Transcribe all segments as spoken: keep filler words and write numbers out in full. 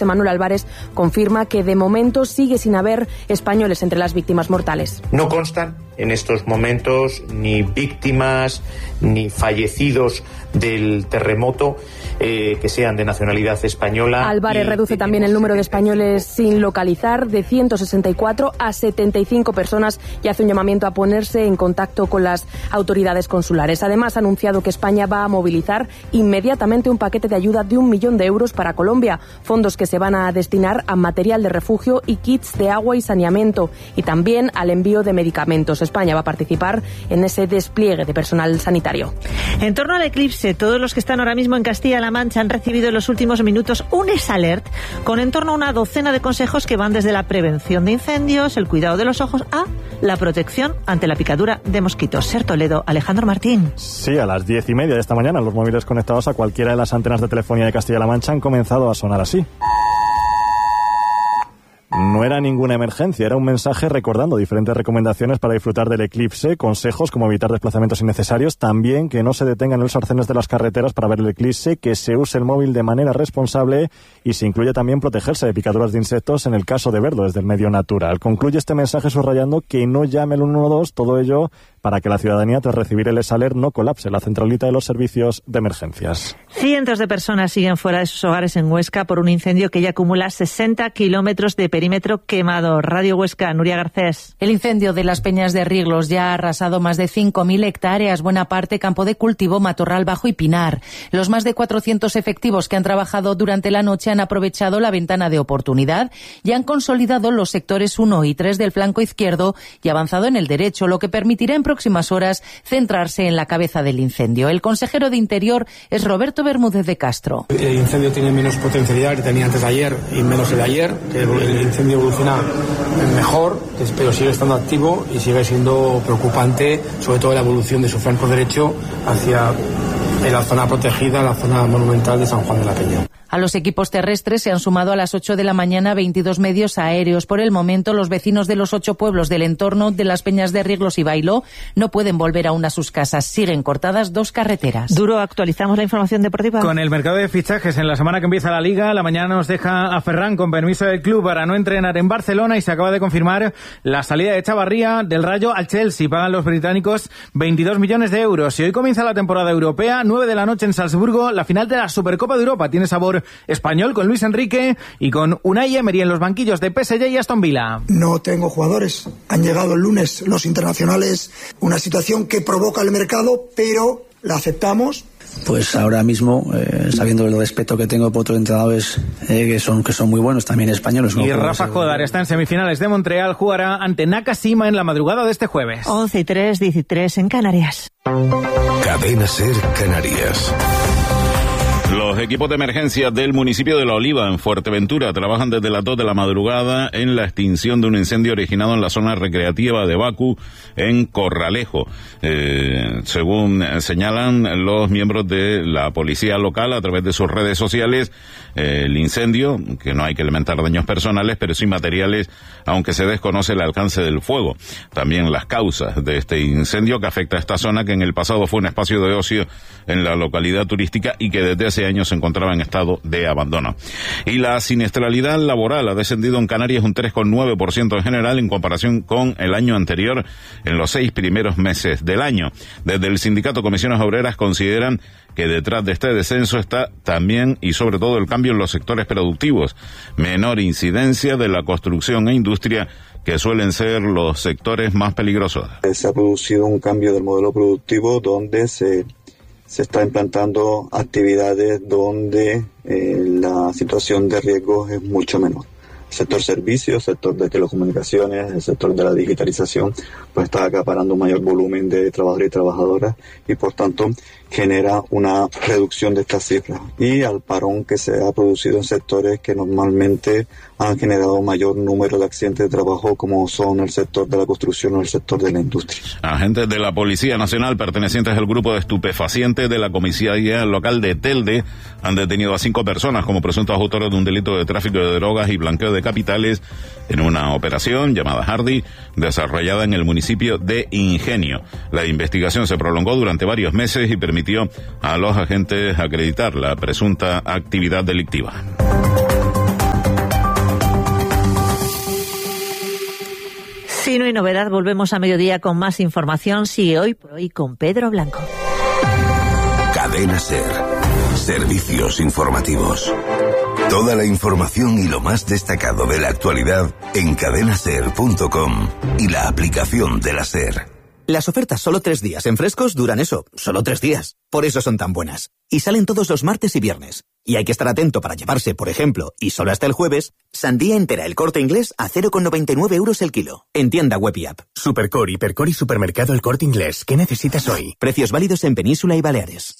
José Manuel Álvarez, confirma que de momento sigue sin haber españoles entre las víctimas mortales. No constan en estos momentos ni víctimas ni fallecidos del terremoto eh, que sean de nacionalidad española. Álvarez reduce también el número de españoles sin localizar de ciento sesenta y cuatro a setenta y cinco personas y hace un llamamiento a ponerse en contacto con las autoridades consulares. Además, ha anunciado que España va a movilizar inmediatamente un paquete de ayuda de un millón de euros para Colombia, fondos que se van a destinar a material de refugio y kits de agua y saneamiento, y también al envío de medicamentos. España va a participar en ese despliegue de personal sanitario. En torno al eclipse, todos los que están ahora mismo en Castilla-La Mancha han recibido en los últimos minutos un S-Alert con en torno a una docena de consejos que van desde la prevención de incendios, el cuidado de los ojos, a la protección ante la picadura de mosquitos. Ser Toledo, Alejandro Martín. Sí, a las diez y media de esta mañana los móviles conectados a cualquiera de las antenas de telefonía de Castilla-La Mancha han comenzado a sonar así. No era ninguna emergencia, era un mensaje recordando diferentes recomendaciones para disfrutar del eclipse, consejos como evitar desplazamientos innecesarios, también que no se detengan en los arcenes de las carreteras para ver el eclipse, que se use el móvil de manera responsable y se incluye también protegerse de picaduras de insectos en el caso de verlo desde el medio natural. Concluye este mensaje subrayando que no llame el uno uno dos, todo ello para que la ciudadanía, tras recibir el S-Alert, no colapse la centralita de los servicios de emergencias. Cientos de personas siguen fuera de sus hogares en Huesca por un incendio que ya acumula sesenta kilómetros de perímetro quemado. Radio Huesca, Nuria Garcés. El incendio de las Peñas de Riglos ya ha arrasado más de cinco mil hectáreas, buena parte campo de cultivo, matorral bajo y pinar. Los más de cuatrocientos efectivos que han trabajado durante la noche han aprovechado la ventana de oportunidad y han consolidado los sectores uno y tres del flanco izquierdo y avanzado en el derecho, lo que permitirá en próximas horas centrarse en la cabeza del incendio. El consejero de Interior es Roberto Bermúdez de Castro. El incendio tiene menos potencialidad que tenía antes de ayer y menos el de ayer, que el incendio evoluciona mejor, pero sigue estando activo y sigue siendo preocupante, sobre todo la evolución de su flanco derecho hacia la zona protegida, la zona monumental de San Juan de la Peña. A los equipos terrestres se han sumado a las ocho de la mañana veintidós medios aéreos. Por el momento, los vecinos de los ocho pueblos del entorno de las Peñas de Riglos y Bailó no pueden volver aún a sus casas. Siguen cortadas dos carreteras. Duro, actualizamos la información deportiva. Con el mercado de fichajes en la semana que empieza la Liga, la mañana nos deja a Ferran con permiso del club para no entrenar en Barcelona y se acaba de confirmar la salida de Chavarría del Rayo al Chelsea. Pagan los británicos veintidós millones de euros. Y hoy comienza la temporada europea, nueve de la noche en Salzburgo, la final de la Supercopa de Europa. Tiene sabor español con Luis Enrique y con Unai Emery en los banquillos de P S G y Aston Villa. No tengo jugadores. Han llegado el lunes los internacionales, una situación que provoca el mercado, pero la aceptamos. Pues ahora mismo, eh, sabiendo el respeto que tengo por otros entrenadores eh, que son que son muy buenos, también españoles. Y Rafa Jodar está en semifinales de Montreal, jugará ante Nakashima en la madrugada de este jueves. once y tres, diez y tres en Canarias. Cadena Ser Canarias. Los equipos de emergencia del municipio de La Oliva, en Fuerteventura, trabajan desde las dos de la madrugada en la extinción de un incendio originado en la zona recreativa de Bacu, en Corralejo. Eh, según señalan los miembros de la policía local a través de sus redes sociales, eh, el incendio, que no hay que lamentar daños personales, pero sí materiales, aunque se desconoce el alcance del fuego. También las causas de este incendio que afecta a esta zona, que en el pasado fue un espacio de ocio en la localidad turística y que desde hace años se encontraba en estado de abandono. Y la siniestralidad laboral ha descendido en Canarias un tres coma nueve por ciento en general en comparación con el año anterior en los seis primeros meses del año. Desde el sindicato Comisiones Obreras consideran que detrás de este descenso está también y sobre todo el cambio en los sectores productivos, menor incidencia de la construcción e industria, que suelen ser los sectores más peligrosos. Se ha producido un cambio del modelo productivo donde se se está implantando actividades donde eh, la situación de riesgo es mucho menor. El sector servicios, el sector de telecomunicaciones, el sector de la digitalización, pues está acaparando un mayor volumen de trabajadores y trabajadoras y por tanto genera una reducción de estas cifras. Y al parón que se ha producido en sectores que normalmente han generado mayor número de accidentes de trabajo, como son el sector de la construcción o el sector de la industria. Agentes de la Policía Nacional pertenecientes al grupo de estupefacientes de la comisaría local de Telde han detenido a cinco personas como presuntos autores de un delito de tráfico de drogas y blanqueo de capitales en una operación llamada Hardy, desarrollada en el municipio de Ingenio. La investigación se prolongó durante varios meses y permitió a los agentes acreditar la presunta actividad delictiva. hay novedad, volvemos a mediodía con más información. Sigue Hoy por Hoy con Pedro Blanco. Cadena SER. Servicios informativos. Toda la información y lo más destacado de la actualidad en cadena ser punto com y la aplicación de la SER. Las ofertas solo tres días en Frescos duran eso, solo tres días. Por eso son tan buenas. Y salen todos los martes y viernes. Y hay que estar atento para llevarse, por ejemplo, y solo hasta el jueves, sandía entera El Corte Inglés a cero coma noventa y nueve euros el kilo. En tienda web y app. Supercore, Hipercore y Supermercado El Corte Inglés. ¿Qué necesitas hoy? Precios válidos en Península y Baleares.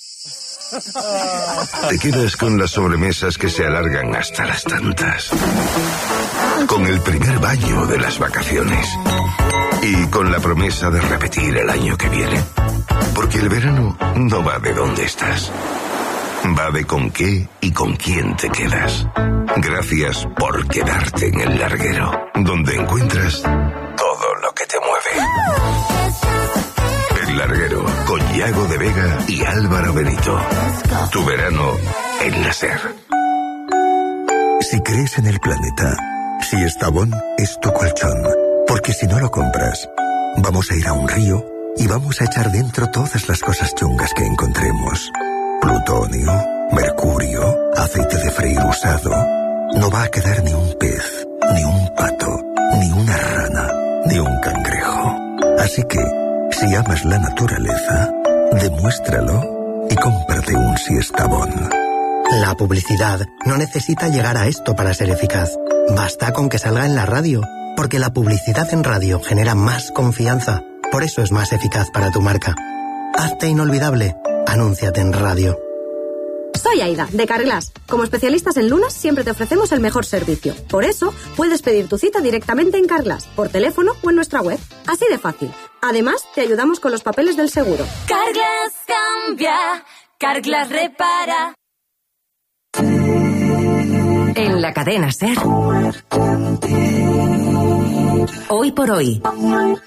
Te quedas con las sobremesas que se alargan hasta las tantas. Con el primer baño de las vacaciones. Y con la promesa de repetir el año que viene. Porque el verano no va de dónde estás. Va de con qué y con quién te quedas. Gracias por quedarte en el larguero, donde encuentras todo lo que te mueve. El Larguero, con Yago de Vega y Álvaro Benito. Tu verano en la SER. Si crees en el planeta, Si Estabón es tu colchón. Porque si no lo compras, vamos a ir a un río y vamos a echar dentro todas las cosas chungas que encontremos. Plutonio, mercurio, aceite de freír usado. No va a quedar ni un pez, ni un pato, ni una rana, ni un cangrejo. Así que, si amas la naturaleza, demuéstralo y cómprate un Si Estabón. La publicidad no necesita llegar a esto para ser eficaz. Basta con que salga en la radio, porque la publicidad en radio genera más confianza. Por eso es más eficaz para tu marca. Hazte inolvidable. Anúnciate en radio. Soy Aida, de Carglass. Como especialistas en lunas, siempre te ofrecemos el mejor servicio. Por eso, puedes pedir tu cita directamente en Carglass, por teléfono o en nuestra web. Así de fácil. Además, te ayudamos con los papeles del seguro. Carglass cambia, Carglass repara. En la cadena SER. Hoy por Hoy.